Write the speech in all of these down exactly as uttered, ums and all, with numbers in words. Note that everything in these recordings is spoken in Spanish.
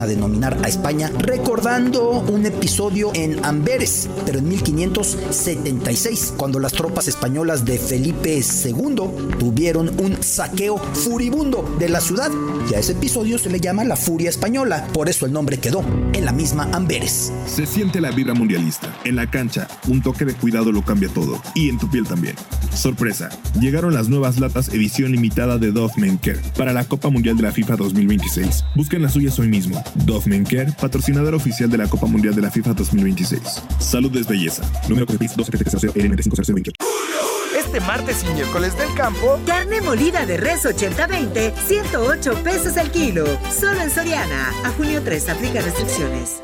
a denominar a España, recordando un episodio en Amberes, pero en mil quinientos setenta y seis, cuando las tropas españolas de Felipe segundo tuvieron un saqueo furibundo de la ciudad, y a ese episodio se le llama la Furia Española, por eso el nombre quedó en la misma Amberes. Se siente la vibra mundialista. En la cancha, un toque de cuidado lo cambia todo, y en tu piel también. Sorpresa, llegaron las nuevas latas edición limitada de Dove Men Care para la Copa Mundial de la FIFA dos mil veintiséis. Busquen las suyas hoy mismo. Dove Men Care, patrocinador oficial de la Copa Mundial de la FIFA dos mil veintiséis. Salud es belleza. Número de dos siete cero cero N nueve cinco cero cero veintiocho. Este martes y miércoles del campo, carne molida de res ochenta veinte, ciento ocho pesos al kilo. Solo en Soriana. A junio tres, aplica restricciones.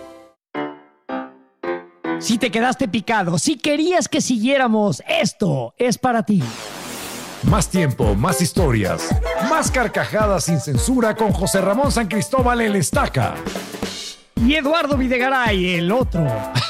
Si te quedaste picado, si querías que siguiéramos, esto es para ti. Más tiempo, más historias, más carcajadas sin censura con José Ramón San Cristóbal el Estaca. Y Eduardo Videgaray, el otro.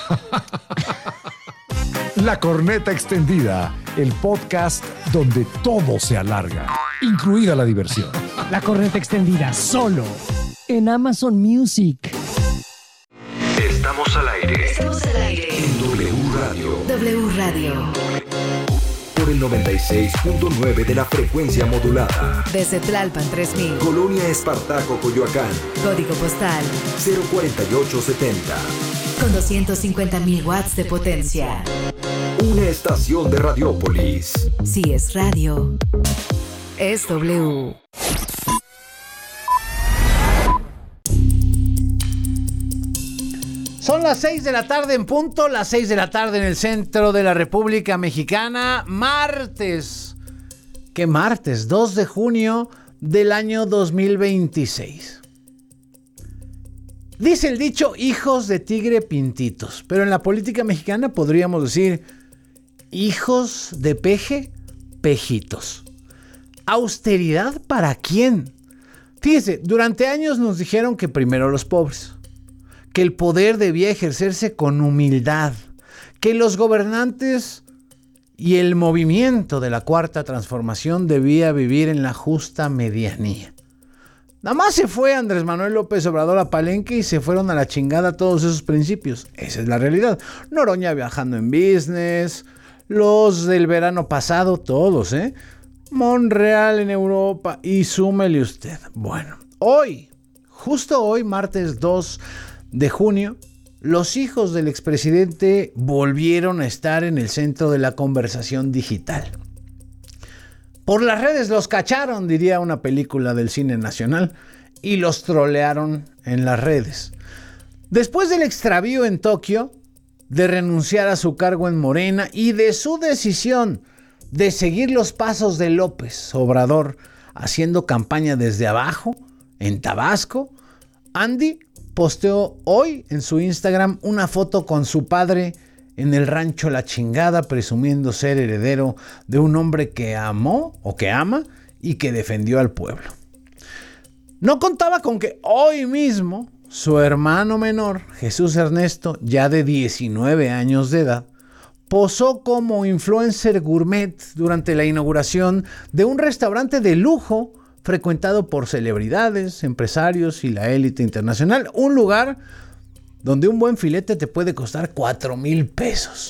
La Corneta Extendida, el podcast donde todo se alarga, incluida la diversión. La Corneta Extendida, solo en Amazon Music. Estamos al aire. Estamos al aire. En W Radio. W Radio. Por el noventa y seis punto nueve de la frecuencia modulada. Desde Tlalpan tres mil. Colonia Espartaco, Coyoacán. Código postal cero cuarenta y ocho setenta. con doscientos cincuenta mil watts de potencia. Una estación de Radiópolis. Si es radio, es W. Son las seis de la tarde en punto, las seis de la tarde en el centro de la República Mexicana, martes. ¿Qué martes? dos de junio del año dos mil veintiséis. Dice el dicho, hijos de tigre pintitos, pero en la política mexicana podríamos decir, hijos de peje, pejitos. ¿Austeridad para quién? Fíjese, durante años nos dijeron que primero los pobres, que el poder debía ejercerse con humildad, que los gobernantes y el movimiento de la Cuarta Transformación debía vivir en la justa medianía. Nada más se fue Andrés Manuel López Obrador a Palenque y se fueron a la chingada todos esos principios. Esa es la realidad. Noroña viajando en business, los del verano pasado, todos, ¿eh? Monreal en Europa y súmele usted. Bueno, hoy, justo hoy, martes dos de junio, los hijos del expresidente volvieron a estar en el centro de la conversación digital. Por las redes los cacharon, diría una película del cine nacional, y los trolearon en las redes. Después del extravío en Tokio, de renunciar a su cargo en Morena y de su decisión de seguir los pasos de López Obrador haciendo campaña desde abajo, en Tabasco, Andy posteó hoy en su Instagram una foto con su padre en el rancho La Chingada, presumiendo ser heredero de un hombre que amó o que ama y que defendió al pueblo. No contaba con que hoy mismo su hermano menor, Jesús Ernesto, ya de diecinueve años de edad, posó como influencer gourmet durante la inauguración de un restaurante de lujo frecuentado por celebridades, empresarios y la élite internacional. Un lugar donde un buen filete te puede costar cuatro mil pesos.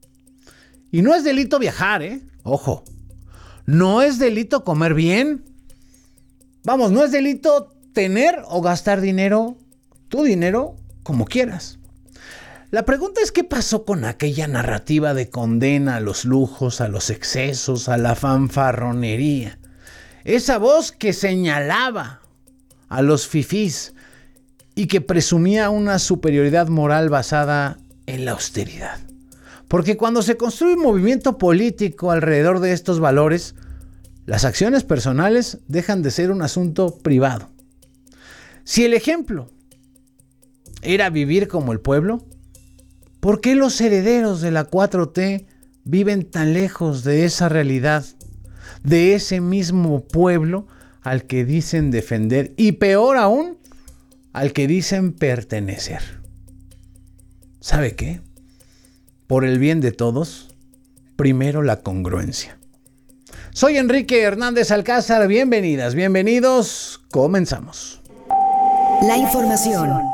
Y no es delito viajar, ¿eh? Ojo. No es delito comer bien. Vamos, no es delito tener o gastar dinero, tu dinero, como quieras. La pregunta es, ¿qué pasó con aquella narrativa de condena a los lujos, a los excesos, a la fanfarronería? Esa voz que señalaba a los fifís y que presumía una superioridad moral basada en la austeridad. Porque cuando se construye un movimiento político alrededor de estos valores, las acciones personales dejan de ser un asunto privado. Si el ejemplo era vivir como el pueblo, ¿por qué los herederos de la cuatro T viven tan lejos de esa realidad, de ese mismo pueblo al que dicen defender y peor aún, al que dicen pertenecer? ¿Sabe qué? Por el bien de todos, primero la congruencia. Soy Enrique Hernández Alcázar, bienvenidas, bienvenidos, comenzamos. La información